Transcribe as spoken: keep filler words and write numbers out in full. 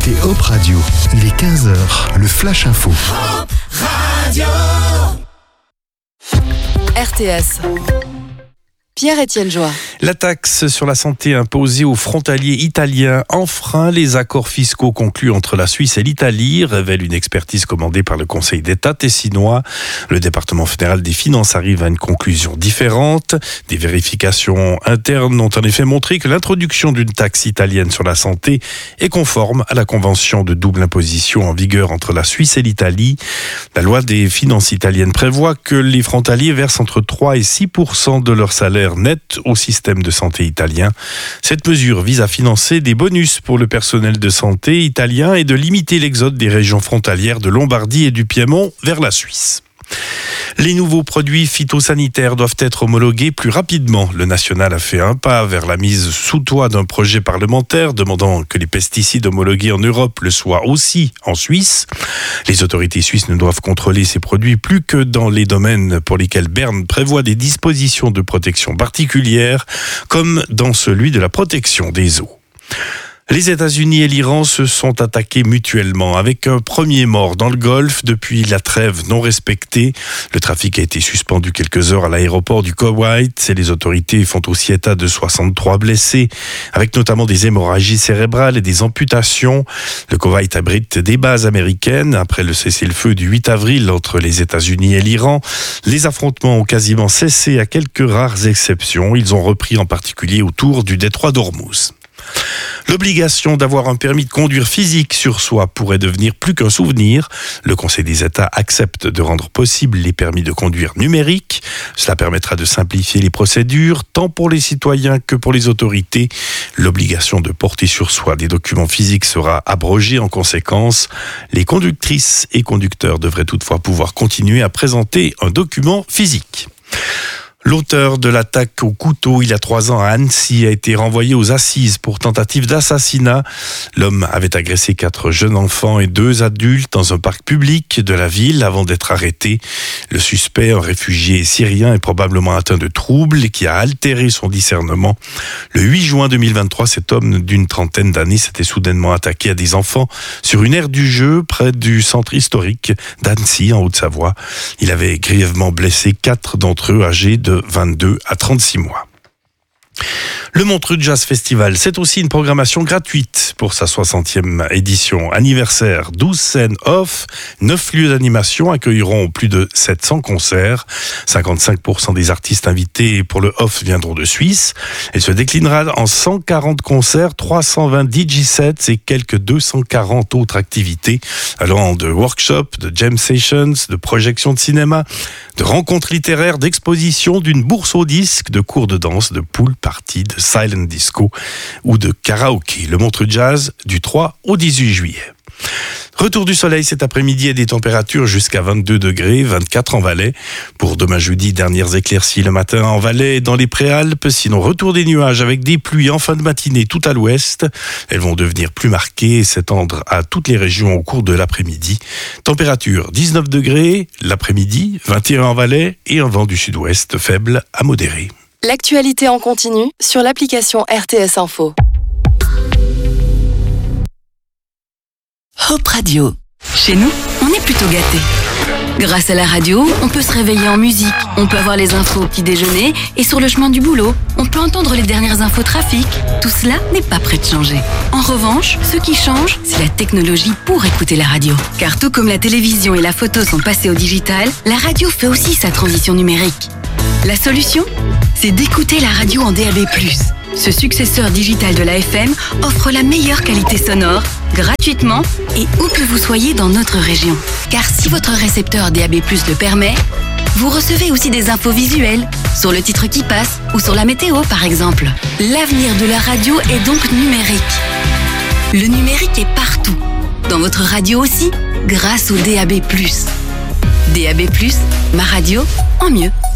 écoutez Hop Radio. Il est quinze heures, le Flash Info. Hop Radio. R T S. Pierre-Étienne Joie. La taxe sur la santé imposée aux frontaliers italiens enfreint les accords fiscaux conclus entre la Suisse et l'Italie, révèle une expertise commandée par le Conseil d'État tessinois. Le département fédéral des finances arrive à une conclusion différente. Des vérifications internes ont en effet montré que l'introduction d'une taxe italienne sur la santé est conforme à la convention de double imposition en vigueur entre la Suisse et l'Italie. La loi des finances italiennes prévoit que les frontaliers versent entre trois et six pour cent de leur salaire net au système de santé italien. Cette mesure vise à financer des bonus pour le personnel de santé italien et de limiter l'exode des régions frontalières de Lombardie et du Piémont vers la Suisse. Les nouveaux produits phytosanitaires doivent être homologués plus rapidement. Le national a fait un pas vers la mise sous toit d'un projet parlementaire demandant que les pesticides homologués en Europe le soient aussi en Suisse. Les autorités suisses ne doivent contrôler ces produits plus que dans les domaines pour lesquels Berne prévoit des dispositions de protection particulières, comme dans celui de la protection des eaux. Les États-Unis et l'Iran se sont attaqués mutuellement avec un premier mort dans le Golfe depuis la trêve non respectée. Le trafic a été suspendu quelques heures à l'aéroport du Koweït et les autorités font aussi état de soixante-trois blessés, avec notamment des hémorragies cérébrales et des amputations. Le Koweït abrite des bases américaines. Après le cessez-le-feu du huit avril entre les États-Unis et l'Iran, les affrontements ont quasiment cessé à quelques rares exceptions. Ils ont repris en particulier autour du détroit d'Ormuz. L'obligation d'avoir un permis de conduire physique sur soi pourrait devenir plus qu'un souvenir. Le Conseil des États accepte de rendre possible les permis de conduire numériques. Cela permettra de simplifier les procédures, tant pour les citoyens que pour les autorités. L'obligation de porter sur soi des documents physiques sera abrogée en conséquence. Les conductrices et conducteurs devraient toutefois pouvoir continuer à présenter un document physique. L'auteur de l'attaque au couteau il y a trois ans à Annecy a été renvoyé aux assises pour tentative d'assassinat. L'homme avait agressé quatre jeunes enfants et deux adultes dans un parc public de la ville avant d'être arrêté. Le suspect, un réfugié syrien, est probablement atteint de troubles qui a altéré son discernement. Le huit juin deux mille vingt-trois, cet homme d'une trentaine d'années s'était soudainement attaqué à des enfants sur une aire du jeu près du centre historique d'Annecy en Haute-Savoie. Il avait grièvement blessé quatre d'entre eux âgés de vingt-deux à trente-six mois. Le Montreux Jazz Festival, c'est aussi une programmation gratuite pour sa soixantième édition anniversaire. douze scènes off, neuf lieux d'animation accueilleront plus de sept cents concerts. cinquante-cinq pour cent des artistes invités pour le off viendront de Suisse. Elle se déclinera en cent quarante concerts, trois cent vingt D J sets et quelques deux cent quarante autres activités allant de workshops, de jam sessions, de projections de cinéma, de rencontres littéraires, d'expositions, d'une bourse au disque, de cours de danse, de pool party, de silent disco ou de karaoké. Le Montreux Jazz du trois au dix-huit juillet. Retour du soleil cet après-midi et des températures jusqu'à vingt-deux degrés, vingt-quatre en Valais. Pour demain jeudi, dernières éclaircies le matin en Valais et dans les Préalpes. Sinon, retour des nuages avec des pluies en fin de matinée tout à l'ouest. Elles vont devenir plus marquées et s'étendre à toutes les régions au cours de l'après-midi. Température dix-neuf degrés l'après-midi, vingt et un en Valais et un vent du sud-ouest faible à modéré. L'actualité en continu sur l'application R T S Info. Hop Radio. Chez nous, on est plutôt gâtés. Grâce à la radio, on peut se réveiller en musique, on peut avoir les infos au petit déjeuner et sur le chemin du boulot, on peut entendre les dernières infos trafic. Tout cela n'est pas prêt de changer. En revanche, ce qui change, c'est la technologie pour écouter la radio. Car tout comme la télévision et la photo sont passés au digital, la radio fait aussi sa transition numérique. La solution, c'est d'écouter la radio en D A B plus. Ce successeur digital de la F M offre la meilleure qualité sonore, gratuitement et où que vous soyez dans notre région. Car si votre récepteur D A B plus le permet, vous recevez aussi des infos visuelles, sur le titre qui passe ou sur la météo par exemple. L'avenir de la radio est donc numérique. Le numérique est partout, dans votre radio aussi, grâce au D A B plus. D A B plus, ma radio en mieux.